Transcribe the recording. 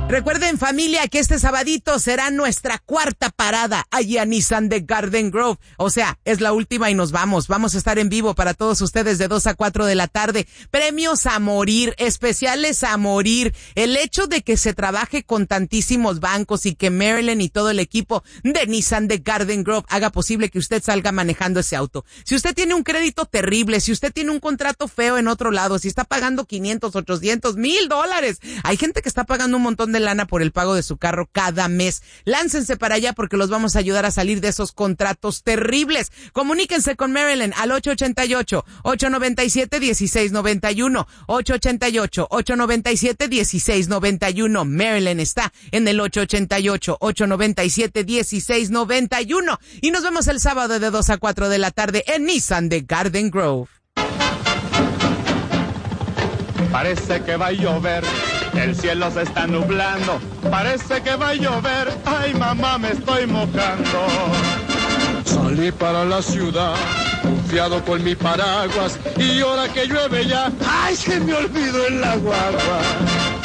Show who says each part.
Speaker 1: Recuerden, familia, que este sabadito será nuestra cuarta parada allí a Nissan de Garden Grove. O sea, es la última y nos vamos. Vamos a estar en vivo para todos ustedes de 2 a 4 de la tarde. Premios a morir, especiales a morir. El hecho de que se trabaje con tantísimos bancos y que Marilyn y todo el equipo de Nissan de Garden Grove haga posible que usted salga manejando ese auto. Si usted tiene un crédito terrible, si usted tiene un contrato feo en otro lado, si está pagando 500, 800, $1,000, hay gente que está pagando un montón de lana por el pago de su carro cada mes. Láncense para allá porque los vamos a ayudar a salir de esos contratos terribles. Comuníquense con Marilyn al 888-897-1691. 888-897-1691. Marilyn está en el 888-897-1691. Y nos vemos el sábado de 2 a 4 de la tarde en Nissan de Garden Grove.
Speaker 2: Parece que va a llover, el cielo se está nublando. Parece que va a llover, ay mamá me estoy mojando. Salí para la ciudad, confiado con mi paraguas, y ahora que llueve ya, ay se me olvidó el agua.